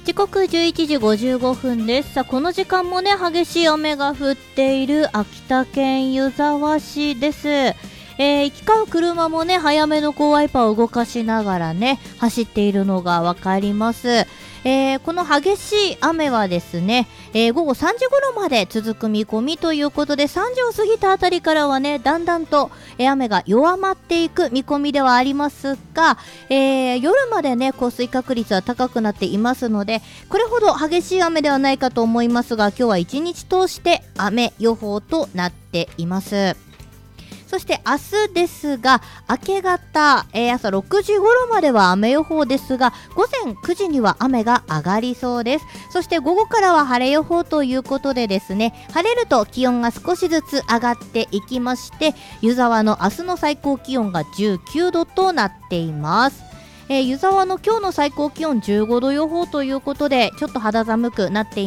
時刻11時55分です。さあこの時間もね激しい雨が降っている秋田県湯沢市です。行き交う車もね早めのワイパーを動かしながらね走っているのがわかります。この激しい雨はですね、午後3時頃まで続く見込みということで、3時を過ぎたあたりからはねだんだんと、雨が弱まっていく見込みではありますが、夜までね降水確率は高くなっていますので、これほど激しい雨ではないかと思いますが、今日は一日通して雨予報となっています。そして明日ですが、明け方、朝6時頃までは雨予報ですが、午前9時には雨が上がりそうです。そして午後からは晴れ予報ということでですね、晴れると気温が少しずつ上がっていきまして、湯沢の明日の最高気温が19度となっています。湯沢の今日の最高気温15度予報ということで、ちょっと肌寒くなっています。